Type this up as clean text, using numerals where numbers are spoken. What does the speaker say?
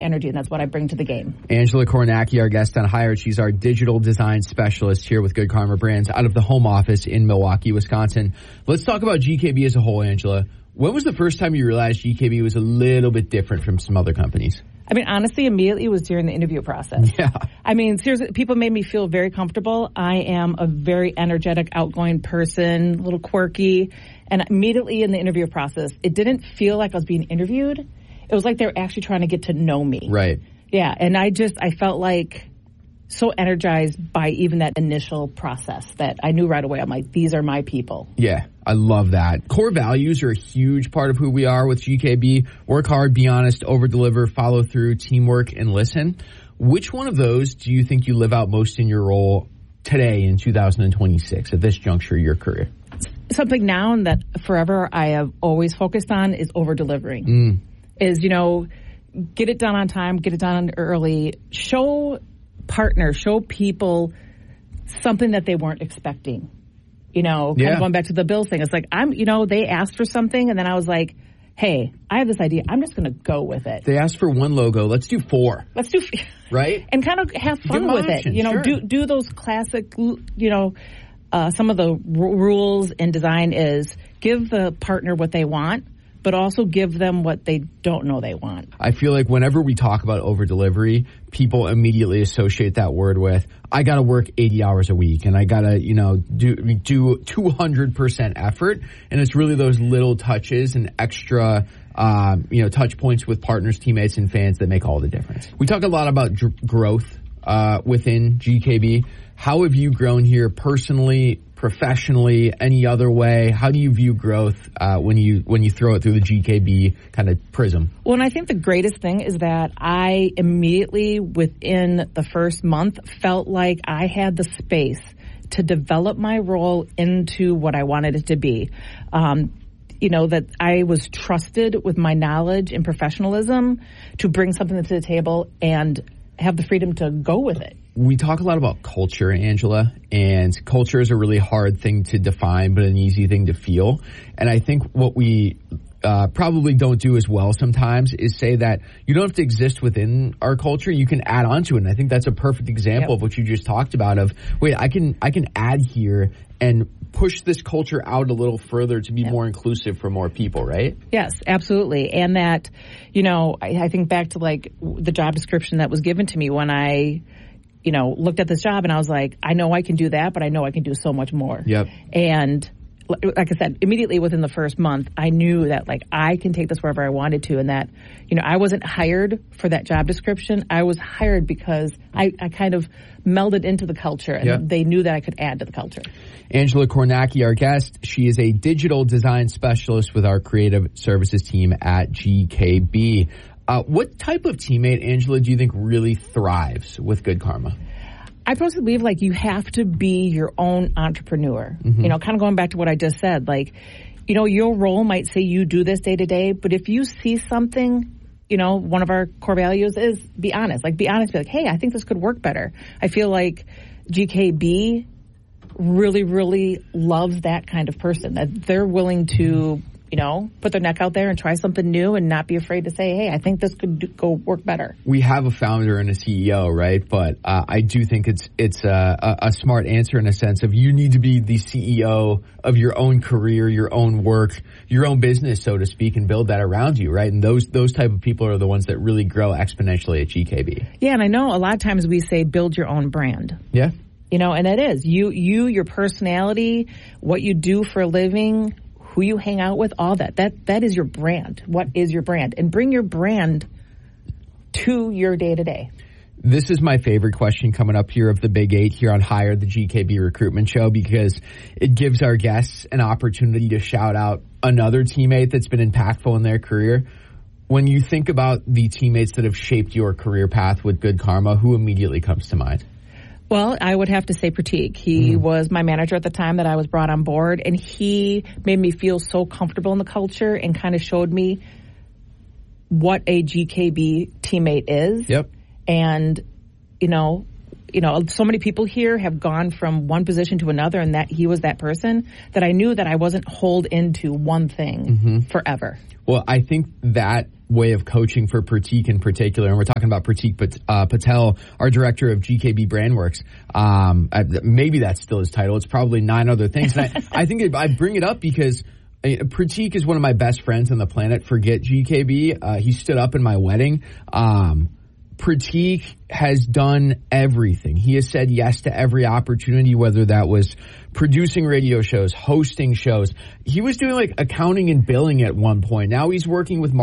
energy, and that's what I bring to the game. Angela Kornacki, our guest on Hired. She's our digital design specialist here with Good Karma Brands out of the home office in Milwaukee, Wisconsin. Let's talk about GKB as a whole, Angela. When was the first time you realized GKB was a little bit different from some other companies? I mean, honestly, immediately it was during the interview process. Yeah. I mean, seriously, people made me feel very comfortable. I am a very energetic, outgoing person, a little quirky. And immediately in the interview process, it didn't feel like I was being interviewed. It was like they were actually trying to get to know me. Right. Yeah. And I felt like so energized by even that initial process that I knew right away. I'm like, these are my people. Yeah, I love that. Core values are a huge part of who we are with GKB. Work hard, be honest, over-deliver, follow through, teamwork, and listen. Which one of those do you think you live out most in your role today in 2026 at this juncture of your career? Something now and that forever I have always focused on is over-delivering. Is, get it done on time, get it done early, show people something that they weren't expecting. Kind of going back to the bill thing. It's like, they asked for something, and then I was like, hey, I have this idea. I'm just going to go with it. They asked for one logo. Let's do 4. Right? And kind of have fun with it. Sure. Do those classic, some of the rules in design is give the partner what they want, but also give them what they don't know they want. I feel like whenever we talk about over-delivery, people immediately associate that word with, I got to work 80 hours a week and I got to, do 200% effort. And it's really those little touches and extra, touch points with partners, teammates, and fans that make all the difference. We talk a lot about growth within GKB. How have you grown here personally, professionally, any other way? How do you view growth when you throw it through the GKB kind of prism? Well, and I think the greatest thing is that I immediately within the first month felt like I had the space to develop my role into what I wanted it to be. That I was trusted with my knowledge and professionalism to bring something to the table and have the freedom to go with it. We talk a lot about culture, Angela, and culture is a really hard thing to define, but an easy thing to feel. And I think what we probably don't do as well sometimes is say that you don't have to exist within our culture. You can add on to it. And I think that's a perfect example of what you just talked about of, wait, I can add here and push this culture out a little further to be more inclusive for more people, right? Yes, absolutely. And that, I think back to like the job description that was given to me when I looked at this job and I was like, I know I can do that, but I know I can do so much more. Yep. And like I said, immediately within the first month, I knew that like I can take this wherever I wanted to, and that, I wasn't hired for that job description. I was hired because I kind of melded into the culture, and they knew that I could add to the culture. Angela Kornacki, our guest, she is a digital design specialist with our creative services team at GKB. What type of teammate, Angela, do you think really thrives with Good Karma? I personally believe like you have to be your own entrepreneur. Kind of going back to what I just said, like, your role might say you do this day to day, but if you see something, one of our core values is be honest. Like, be honest, be like, hey, I think this could work better. I feel like GKB really, really loves that kind of person, that they're willing to, put their neck out there and try something new and not be afraid to say, hey, I think this could go work better. We have a founder and a CEO, right? But I do think it's a smart answer in a sense of you need to be the CEO of your own career, your own work, your own business, so to speak, and build that around you, right? And those type of people are the ones that really grow exponentially at GKB. Yeah, and I know a lot of times we say build your own brand. Yeah. And it is. Your personality, what you do for a living, who you hang out with, all that is your brand. What is your brand? And bring your brand to your day-to-day. This is my favorite question coming up here of the Big 8 here on Hired, the GKB recruitment show, because it gives our guests an opportunity to shout out another teammate that's been impactful in their career. When you think about the teammates that have shaped your career path with Good Karma, who immediately comes to mind? Well, I would have to say Pratik. He was my manager at the time that I was brought on board, and he made me feel so comfortable in the culture and kind of showed me what a GKB teammate is. Yep. And, so many people here have gone from one position to another, and that he was that person, that I knew that I wasn't holed into one thing forever. Well, I think that way of coaching for Pratik in particular, and we're talking about Pratik Patel, our director of GKB Brandworks. Maybe that's still his title. It's probably 9 other things. And I think I bring it up because Pratik is one of my best friends on the planet. Forget GKB. He stood up in my wedding. Pratik has done everything. He has said yes to every opportunity, whether that was producing radio shows, hosting shows. He was doing like accounting and billing at one point. Now he's working with